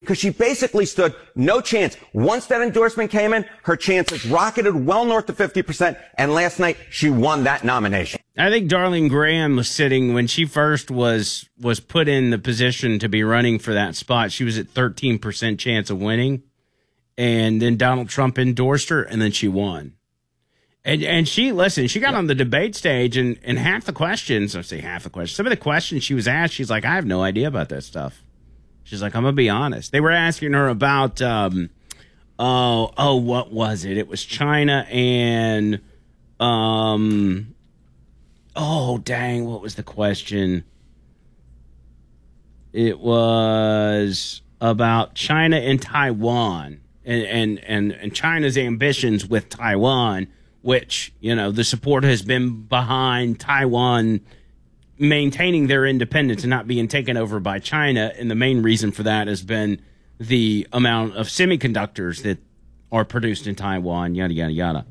because she basically stood no chance. Once that endorsement came in, her chances rocketed well north of 50%, and last night she won that nomination. I think Darlene Graham was sitting when she first was put in the position to be running for that spot. She was at 13% chance of winning, and then Donald Trump endorsed her, and then she won. And she got on the debate stage, and half the questions, some of the questions she was asked, she's like, I have no idea about that stuff. She's like, I'm going to be honest. They were asking her about, what was it? It was China and, what was the question? It was about China and Taiwan and China's ambitions with Taiwan, which, the support has been behind Taiwan maintaining their independence and not being taken over by China. And the main reason for that has been the amount of semiconductors that are produced in Taiwan, yada, yada, yada.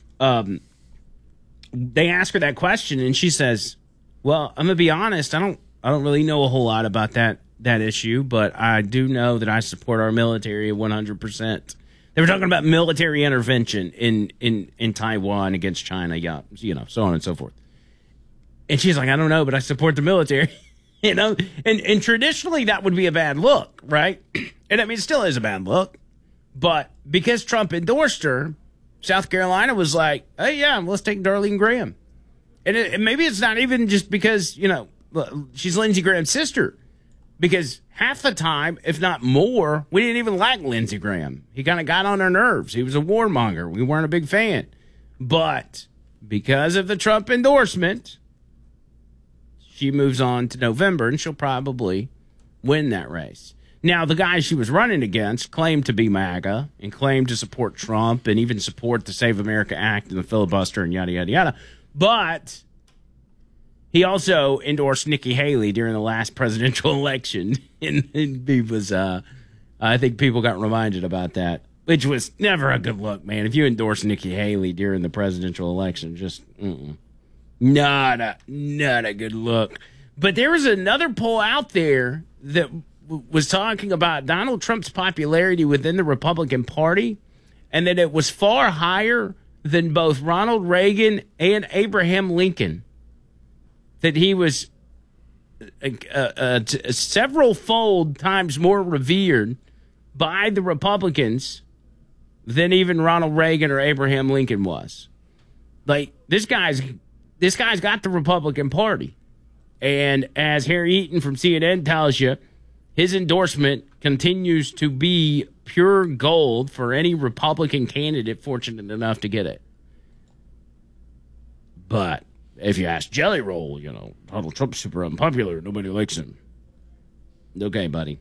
They ask her that question, and she says, well, I'm going to be honest, I don't really know a whole lot about that issue, but I do know that I support our military 100%. They were talking about military intervention in Taiwan against China, so on and so forth. And she's like, I don't know, but I support the military, And traditionally that would be a bad look, right? And I mean, it still is a bad look. But because Trump endorsed her, South Carolina was like, hey, yeah, let's take Darlene Graham. And maybe it's not even just because, she's Lindsey Graham's sister. Because half the time, if not more, we didn't even like Lindsey Graham. He kind of got on our nerves. He was a warmonger. We weren't a big fan. But because of the Trump endorsement, she moves on to November, and she'll probably win that race. Now, the guy she was running against claimed to be MAGA and claimed to support Trump and even support the Save America Act and the filibuster and yada, yada, yada. But he also endorsed Nikki Haley during the last presidential election, and he was, I think people got reminded about that, which was never a good look, man. If you endorse Nikki Haley during the presidential election, just not a good look. But there was another poll out there that was talking about Donald Trump's popularity within the Republican Party, and that it was far higher than both Ronald Reagan and Abraham Lincoln. That he was several-fold times more revered by the Republicans than even Ronald Reagan or Abraham Lincoln was. Like, this guy's got the Republican Party. And as Harry Eaton from CNN tells you, his endorsement continues to be pure gold for any Republican candidate fortunate enough to get it. But if you ask Jelly Roll, Donald Trump's super unpopular. Nobody likes him. Okay, buddy.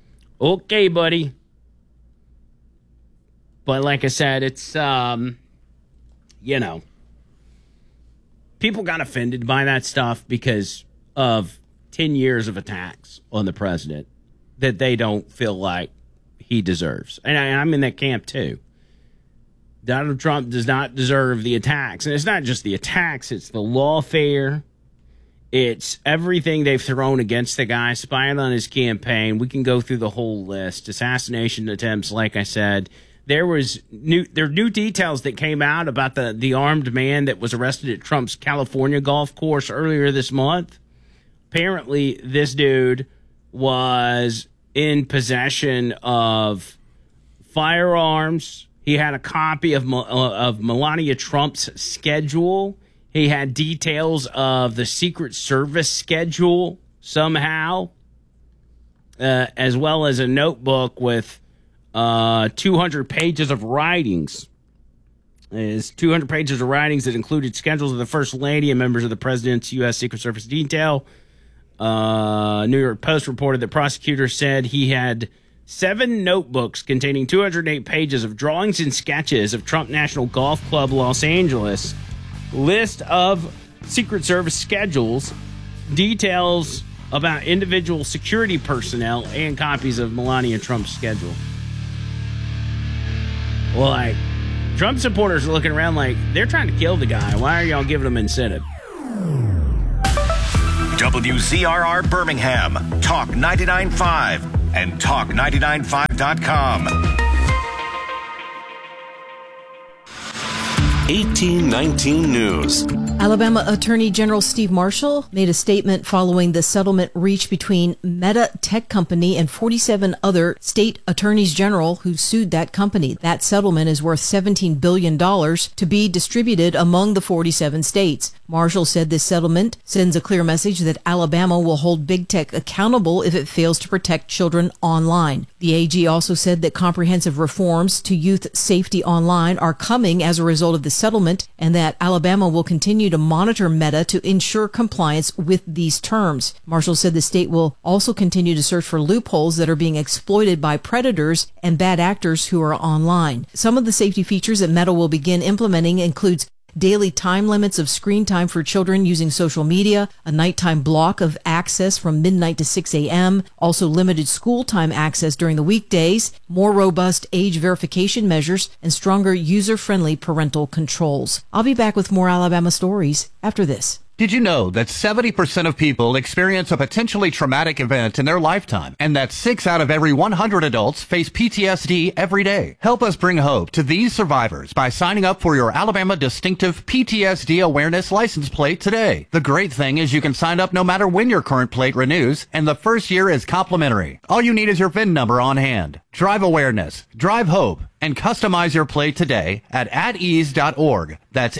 But like I said, it's, people got offended by that stuff because of 10 years of attacks on the president that they don't feel like he deserves. And I'm in that camp, too. Donald Trump does not deserve the attacks. And it's not just the attacks. It's the lawfare. It's everything they've thrown against the guy, spying on his campaign. We can go through the whole list. Assassination attempts, like I said. There are new details that came out about the armed man that was arrested at Trump's California golf course earlier this month. Apparently, this dude was in possession of firearms. He had a copy of Melania Trump's schedule. He had details of the Secret Service schedule somehow, as well as a notebook with 200 pages of writings. It's 200 pages of writings that included schedules of the First Lady and members of the President's U.S. Secret Service detail. New York Post reported that prosecutors said he had 7 notebooks containing 208 pages of drawings and sketches of Trump National Golf Club Los Angeles, list of Secret Service schedules, details about individual security personnel, and copies of Melania Trump's schedule. Well, Trump supporters are looking around like they're trying to kill the guy. Why are y'all giving him incentive? WZRR Birmingham, Talk 99.5, and talk995.com. 1819 News. Alabama Attorney General Steve Marshall made a statement following the settlement reached between Meta Tech Company and 47 other state attorneys general who sued that company. That settlement is worth $17 billion to be distributed among the 47 states. Marshall said this settlement sends a clear message that Alabama will hold big tech accountable if it fails to protect children online. The AG also said that comprehensive reforms to youth safety online are coming as a result of the settlement, and that Alabama will continue to monitor Meta to ensure compliance with these terms. Marshall said the state will also continue to search for loopholes that are being exploited by predators and bad actors who are online. Some of the safety features that Meta will begin implementing includes daily time limits of screen time for children using social media, a nighttime block of access from midnight to 6 a.m., also limited school time access during the weekdays, more robust age verification measures, and stronger user-friendly parental controls. I'll be back with more Alabama stories after this. Did you know that 70% of people experience a potentially traumatic event in their lifetime, and that 6 out of every 100 adults face PTSD every day? Help us bring hope to these survivors by signing up for your Alabama Distinctive PTSD Awareness license plate today. The great thing is you can sign up no matter when your current plate renews, and the first year is complimentary. All you need is your VIN number on hand. Drive awareness, drive hope, and customize your plate today at atease.org. That's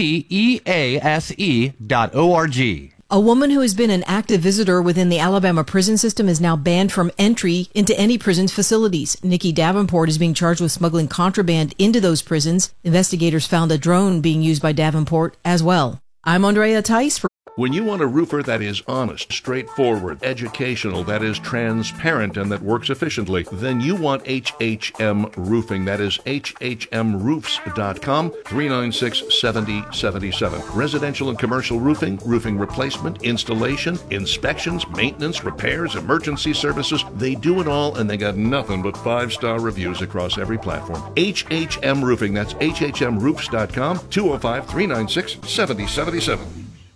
ATEASE.org. A woman who has been an active visitor within the Alabama prison system is now banned from entry into any prison's facilities. Nikki Davenport is being charged with smuggling contraband into those prisons. Investigators found a drone being used by Davenport as well. I'm Andrea Tice for When you want a roofer that is honest, straightforward, educational, that is transparent, and that works efficiently, then you want HHM Roofing. That is HHMroofs.com, 396-7077. Residential and commercial roofing, roofing replacement, installation, inspections, maintenance, repairs, emergency services. They do it all, and they got nothing but 5-star reviews across every platform. HHM Roofing. That's HHMroofs.com, 205-396-7077.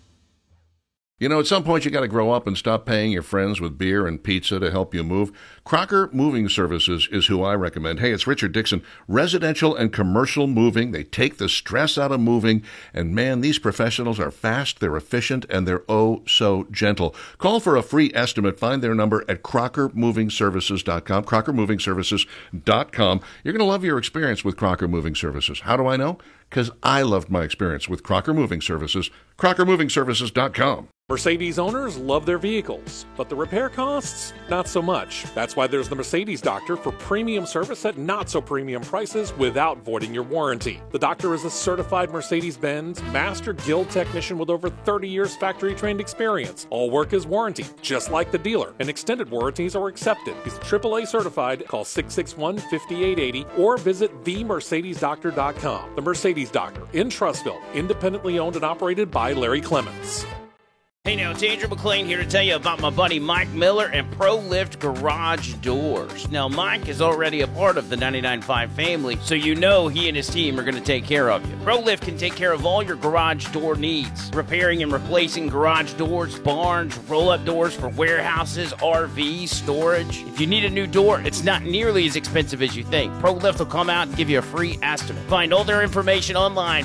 You know, at some point you got to grow up and stop paying your friends with beer and pizza to help you move. Crocker Moving Services is who I recommend. Hey, it's Richard Dixon. Residential and commercial moving. They take the stress out of moving. And man, these professionals are fast, they're efficient, and they're oh so gentle. Call for a free estimate. Find their number at crockermovingservices.com, crockermovingservices.com. You're going to love your experience with Crocker Moving Services. How do I know? Because I loved my experience with Crocker Moving Services, crockermovingservices.com. Mercedes owners love their vehicles, but the repair costs, not so much. That's why there's the Mercedes Doctor for premium service at not so premium prices without voiding your warranty. The Doctor is a certified Mercedes-Benz Master Guild technician with over 30 years factory trained experience. All work is warranted, just like the dealer, and extended warranties are accepted. He's AAA certified. Call 661-5880 or visit themercedesdoctor.com. The Mercedes Doctor in Trussville, independently owned and operated by Larry Clements. Hey now, it's Andrew McLean here to tell you about my buddy Mike Miller and ProLift Garage Doors. Now, Mike is already a part of the 99.5 family, so you know he and his team are going to take care of you. ProLift can take care of all your garage door needs, repairing and replacing garage doors, barns, roll-up doors for warehouses, RVs, storage. If you need a new door, it's not nearly as expensive as you think. ProLift will come out and give you a free estimate. Find all their information online,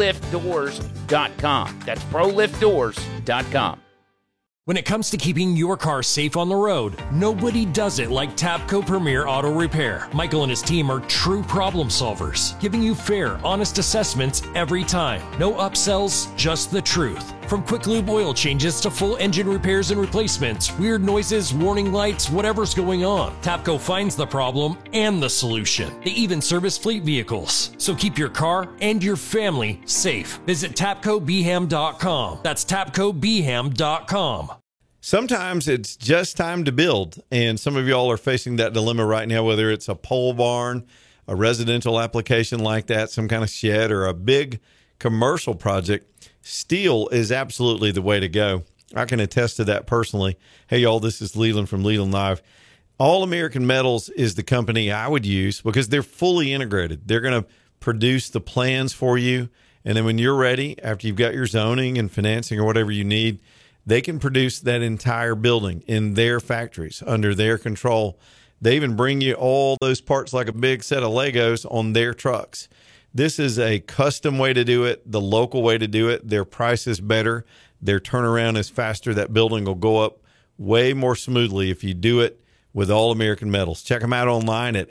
proliftdoors.com. That's proliftdoors.com. When it comes to keeping your car safe on the road, nobody does it like Tapco Premier Auto Repair. Michael and his team are true problem solvers, giving you fair, honest assessments every time. No upsells, just the truth. From quick lube oil changes to full engine repairs and replacements, weird noises, warning lights, whatever's going on, Tapco finds the problem and the solution. They even service fleet vehicles. So keep your car and your family safe. Visit TapcoBeham.com. That's TapcoBeham.com. Sometimes it's just time to build, and some of y'all are facing that dilemma right now, whether it's a pole barn, a residential application like that, some kind of shed, or a big commercial project. Steel is absolutely the way to go. I can attest to that personally. Hey, y'all, this is Leland from Leland Live. All American Metals is the company I would use because they're fully integrated. They're going to produce the plans for you, and then when you're ready, after you've got your zoning and financing or whatever you need, They can produce that entire building in their factories under their control. They even bring you all those parts like a big set of Legos on their trucks. This is a custom way to do it, the local way to do it. Their price is better. Their turnaround is faster. That building will go up way more smoothly if you do it with All American Metals. Check them out online at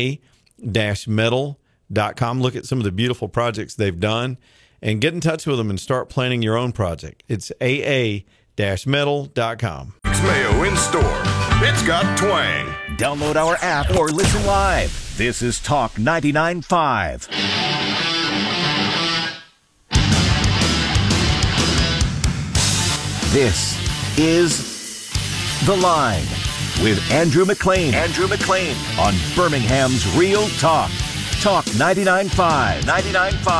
aa-metal.com. Look at some of the beautiful projects they've done and get in touch with them and start planning your own project. It's aa-metal.com. Mayo in store. It's got twang. Download our app or listen live. This is Talk 99.5. This is The Line with Andrew McLean. Andrew McLean on Birmingham's Real Talk. Talk 99.5. 99.5.